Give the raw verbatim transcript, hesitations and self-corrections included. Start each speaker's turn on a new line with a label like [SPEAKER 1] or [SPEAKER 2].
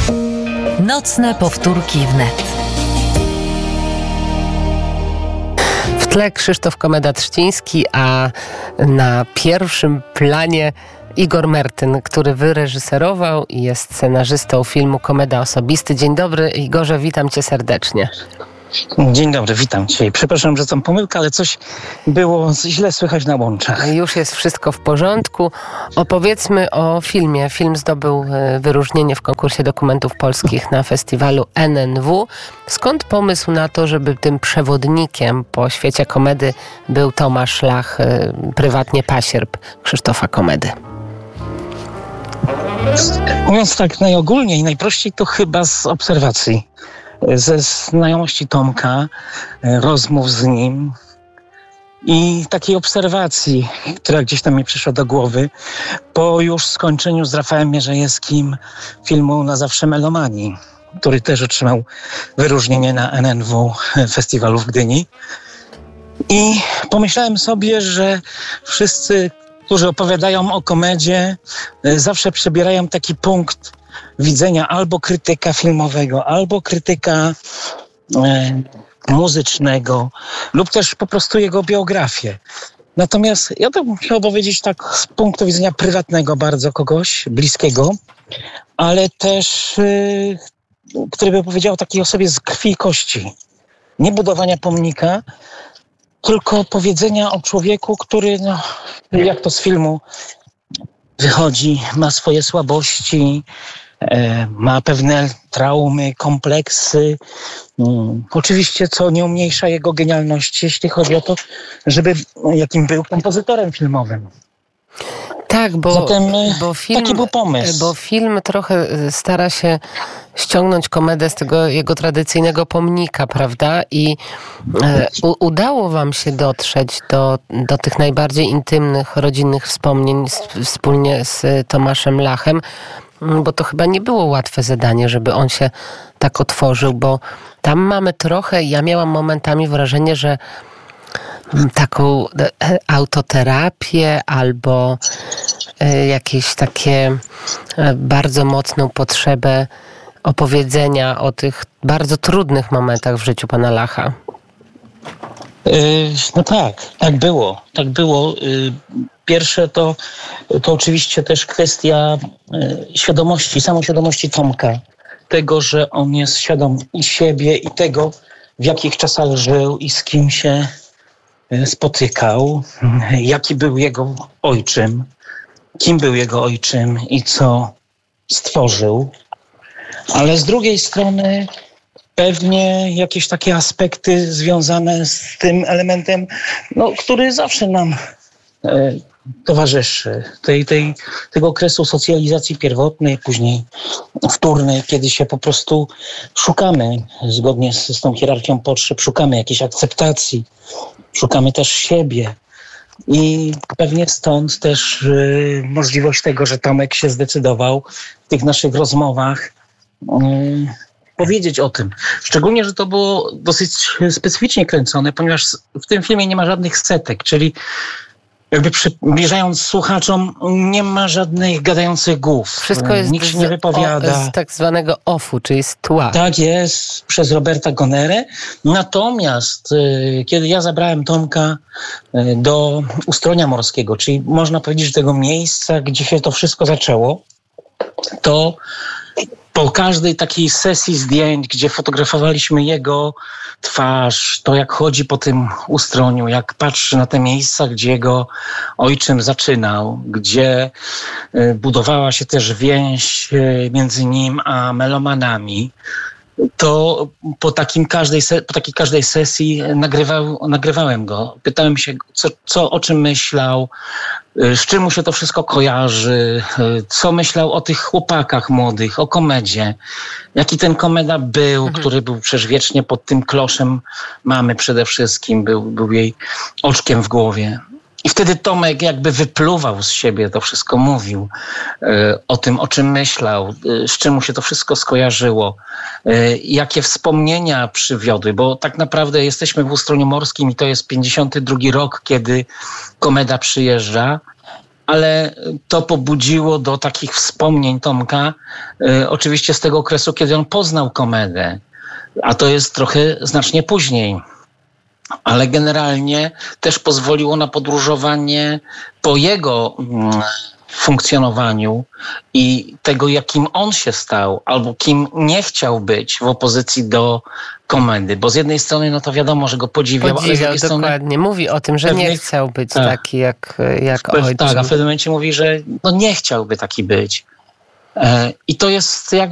[SPEAKER 1] Nocne powtórki wnet.
[SPEAKER 2] W tle Krzysztof Komeda-Trzciński, a na pierwszym planie Igor Mertyn, który wyreżyserował i jest scenarzystą filmu Komeda Osobisty. Dzień dobry, Igorze, witam cię serdecznie.
[SPEAKER 3] Dzień dobry, witam cię. Przepraszam, że tam pomyłka, ale coś było źle słychać na łączach.
[SPEAKER 2] Już jest wszystko w porządku. Opowiedzmy o filmie. Film zdobył wyróżnienie w konkursie dokumentów polskich na festiwalu N N W. Skąd pomysł na to, żeby tym przewodnikiem po świecie komedy był Tomasz Lach, prywatnie pasierb Krzysztofa Komedy?
[SPEAKER 3] Mówiąc tak najogólniej, najprościej to chyba z obserwacji. Ze znajomości Tomka, rozmów z nim i takiej obserwacji, która gdzieś tam mi przyszła do głowy po już skończeniu z Rafałem Mierzejewskim filmu Na zawsze Melomanii, który też otrzymał wyróżnienie na N N W Festiwalu w Gdyni. I pomyślałem sobie, że wszyscy, którzy opowiadają o komedzie, zawsze przybierają taki punkt widzenia albo krytyka filmowego, albo krytyka e, muzycznego, lub też po prostu jego biografię. Natomiast ja to bym chciał powiedzieć tak z punktu widzenia prywatnego bardzo kogoś bliskiego, ale też, e, który by powiedział takiej osobie z krwi i kości. Nie budowania pomnika, tylko powiedzenia o człowieku, który, no, jak to z filmu wychodzi, ma swoje słabości, ma pewne traumy, kompleksy. Oczywiście, co nie umniejsza jego genialności, jeśli chodzi o to, żeby jakim był kompozytorem filmowym.
[SPEAKER 2] Tak, bo,
[SPEAKER 3] Zatem
[SPEAKER 2] bo film,
[SPEAKER 3] taki był pomysł.
[SPEAKER 2] Bo film trochę stara się ściągnąć komedę z tego jego tradycyjnego pomnika, prawda? I e, u, udało wam się dotrzeć do, do tych najbardziej intymnych, rodzinnych wspomnień z, wspólnie z Tomaszem Lachem, bo to chyba nie było łatwe zadanie, żeby on się tak otworzył, bo tam mamy trochę, ja miałam momentami wrażenie, że taką autoterapię albo jakieś takie bardzo mocną potrzebę opowiedzenia o tych bardzo trudnych momentach w życiu pana Lacha.
[SPEAKER 3] No tak, tak było. Tak było. Pierwsze to, to oczywiście też kwestia świadomości, samoświadomości Tomka. Tego, że on jest świadom i siebie, i tego, w jakich czasach żył i z kim się spotykał, jaki był jego ojczym, kim był jego ojczym i co stworzył. Ale z drugiej strony pewnie jakieś takie aspekty związane z tym elementem, no, który zawsze nam e, towarzyszy. Tej, tej, tego okresu socjalizacji pierwotnej, później wtórnej, kiedy się po prostu szukamy, zgodnie z, z tą hierarchią potrzeb, szukamy jakiejś akceptacji, szukamy też siebie. I pewnie stąd też y, możliwość tego, że Tomek się zdecydował w tych naszych rozmowach y, powiedzieć o tym. Szczególnie, że to było dosyć specyficznie kręcone, ponieważ w tym filmie nie ma żadnych setek, czyli jakby przybliżając słuchaczom, nie ma żadnych gadających głów.
[SPEAKER 2] Wszystko jest
[SPEAKER 3] Nikt się nie wypowiada.
[SPEAKER 2] O, z tak zwanego offu, czyli z tła.
[SPEAKER 3] Tak jest, przez Roberta Gonerę. Natomiast y, kiedy ja zabrałem Tomka y, do Ustronia Morskiego, czyli można powiedzieć, że tego miejsca, gdzie się to wszystko zaczęło, to po każdej takiej sesji zdjęć, gdzie fotografowaliśmy jego twarz, to jak chodzi po tym Ustroniu, jak patrzy na te miejsca, gdzie jego ojczym zaczynał, gdzie budowała się też więź między nim a melomanami, to po, takim każdej, po takiej każdej sesji nagrywał, nagrywałem go. Pytałem się, co, co, o czym myślał, z czym mu się to wszystko kojarzy, co myślał o tych chłopakach młodych, o komedzie, jaki ten komeda był, mhm. który był przecież wiecznie pod tym kloszem mamy przede wszystkim, był, był jej oczkiem w głowie. I wtedy Tomek jakby wypluwał z siebie to wszystko, mówił y, o tym, o czym myślał, y, z czym mu się to wszystko skojarzyło, y, jakie wspomnienia przywiodły, bo tak naprawdę jesteśmy w Ustroniu Morskim i to jest pięćdziesiąty drugi rok, kiedy Komeda przyjeżdża, ale to pobudziło do takich wspomnień Tomka, y, oczywiście z tego okresu, kiedy on poznał komedę, a to jest trochę znacznie później. Ale generalnie też pozwoliło na podróżowanie po jego mm, funkcjonowaniu i tego, jakim on się stał, albo kim nie chciał być w opozycji do komedy. Bo z jednej strony, no to wiadomo, że go podziwiał,
[SPEAKER 2] Podziwiał,
[SPEAKER 3] ale z drugiej
[SPEAKER 2] dokładnie.
[SPEAKER 3] strony...
[SPEAKER 2] Mówi o tym, że
[SPEAKER 3] pewnych,
[SPEAKER 2] nie chciał być
[SPEAKER 3] tak,
[SPEAKER 2] taki jak, jak
[SPEAKER 3] Pe-
[SPEAKER 2] ojciec.
[SPEAKER 3] Tak, a w pewnym momencie mówi, że no nie chciałby taki być. E, I to jest jak